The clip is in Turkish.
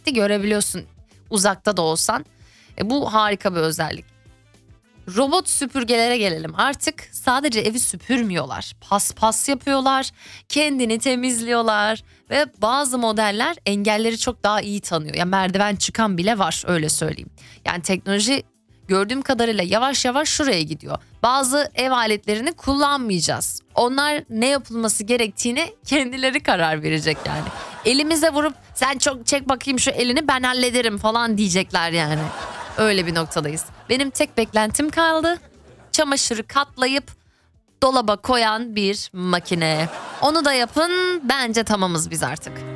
sürekli görebiliyorsun uzakta da olsan. Bu harika bir özellik. Robot süpürgelere gelelim. Artık sadece evi süpürmüyorlar. Paspas yapıyorlar, kendini temizliyorlar ve bazı modeller engelleri çok daha iyi tanıyor. Ya merdiven çıkan bile var, öyle söyleyeyim. Yani teknoloji gördüğüm kadarıyla yavaş yavaş şuraya gidiyor. Bazı ev aletlerini kullanmayacağız. Onlar ne yapılması gerektiğini kendileri karar verecek yani. Elimize vurup sen çok çek bakayım şu elini, ben hallederim falan diyecekler yani. Öyle bir noktadayız. Benim tek beklentim kaldı. Çamaşırı katlayıp dolaba koyan bir makine. Onu da yapın, bence tamamız biz artık.